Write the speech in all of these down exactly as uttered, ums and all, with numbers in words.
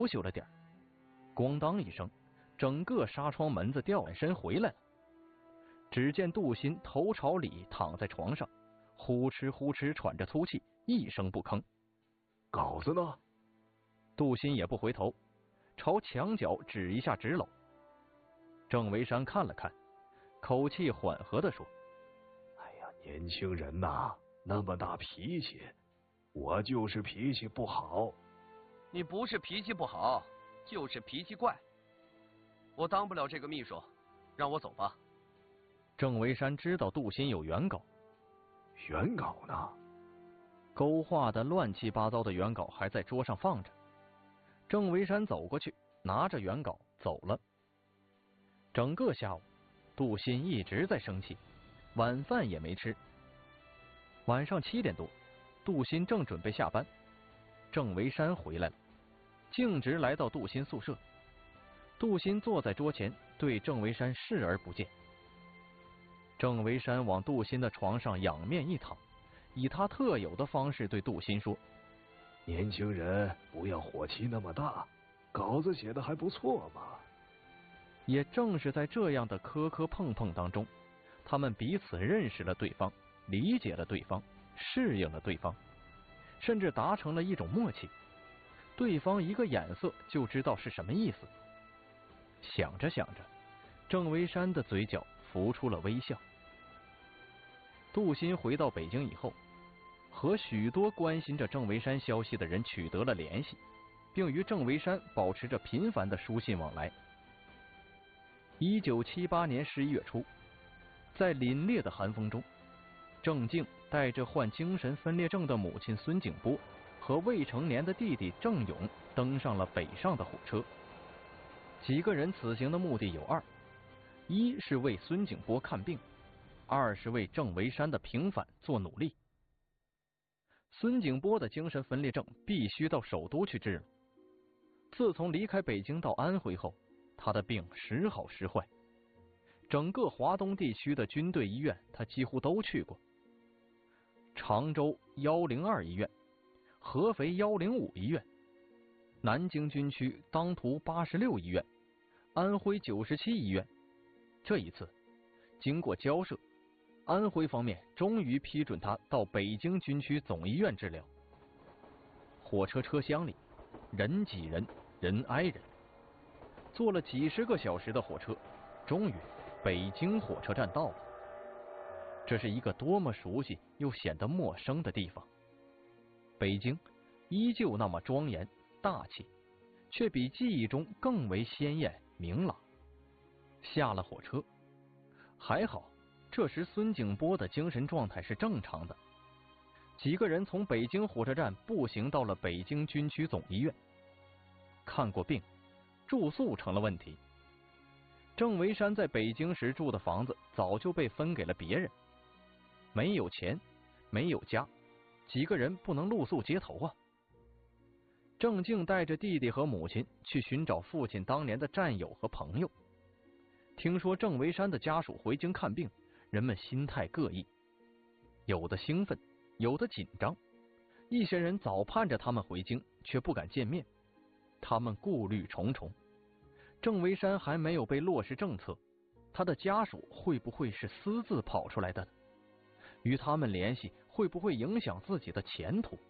羞了点，咣当一声，整个纱窗门子掉身回来了。只见杜鑫头朝里躺在床上，呼哧呼哧喘着粗气，一声不吭。 稿子呢？ 杜鑫也不回头，朝墙角指一下纸篓。郑维山看了看，口气缓和地说：“ 哎呀，年轻人呐，那么大脾气，我就是脾气不好。 你不是脾气不好，就是脾气怪。我当不了这个秘书，让我走吧。” 郑维山知道杜鑫有原稿， 原稿呢？ 勾画的乱七八糟的原稿还在桌上放着。郑维山走过去，拿着原稿走了。整个下午，杜鑫一直在生气，晚饭也没吃。晚上七点多，杜鑫正准备下班，郑维山回来了，径直来到杜鑫宿舍。杜鑫坐在桌前，对郑维山视而不见。郑维山往杜鑫的床上仰面一躺，以他特有的方式对杜鑫说：“ 年轻人不要火气那么大，稿子写的还不错嘛。” 也正是在这样的磕磕碰碰当中，他们彼此认识了对方，理解了对方，适应了对方，甚至达成了一种默契。对方一个眼色就知道是什么意思。想着想着，郑维山的嘴角浮出了微笑。杜鑫回到北京以后，和许多关心着郑维山消息的人取得了联系，并与郑维山保持着频繁的书信往来。一九七八年十一月初，在凛冽的寒风中，郑静带着患精神分裂症的母亲孙景波和未成年的弟弟郑勇登上了北上的火车。几个人此行的目的有二：一是为孙景波看病，二是为郑维山的平反做努力。孙景波的精神分裂症必须到首都去治了。自从离开北京到安徽后，他的病时好时坏，整个华东地区的军队医院他几乎都去过，常州一零二医院、合肥一零五医院、南京军区当涂八十六医院、安徽九十七医院。这一次经过交涉，安徽方面终于批准他到北京军区总医院治疗。火车车厢里人挤人，人挨人，坐了几十个小时的火车，终于北京火车站到了。这是一个多么熟悉又显得陌生的地方。北京依旧那么庄严大气，却比记忆中更为鲜艳明朗。下了火车，还好这时孙景波的精神状态是正常的。几个人从北京火车站步行到了北京军区总医院。看过病，住宿成了问题。郑维山在北京时住的房子早就被分给了别人，没有钱，没有家，几个人不能露宿街头啊。郑静带着弟弟和母亲去寻找父亲当年的战友和朋友。听说郑维山的家属回京看病，人们心态各异，有的兴奋，有的紧张。一些人早盼着他们回京，却不敢见面，他们顾虑重重。郑维山还没有被落实政策，他的家属会不会是私自跑出来的？与他们联系会不会影响自己的前途？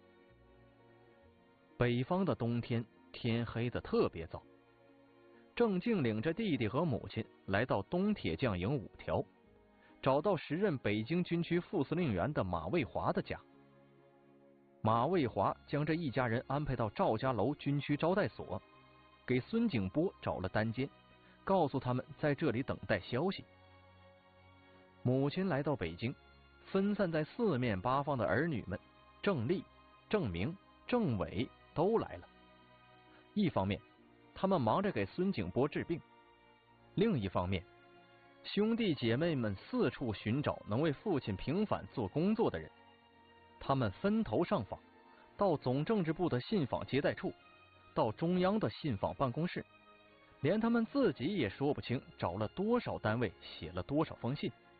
北方的冬天天黑得特别早。郑静领着弟弟和母亲来到东铁匠营五条，找到时任北京军区副司令员的马卫华的家。马卫华将这一家人安排到赵家楼军区招待所，给孙景波找了单间，告诉他们在这里等待消息。母亲来到北京，分散在四面八方的儿女们郑丽、郑明、郑伟都来了。一方面他们忙着给孙景波治病，另一方面兄弟姐妹们四处寻找能为父亲平反做工作的人。他们分头上访，到总政治部的信访接待处，到中央的信访办公室，连他们自己也说不清找了多少单位，写了多少封信。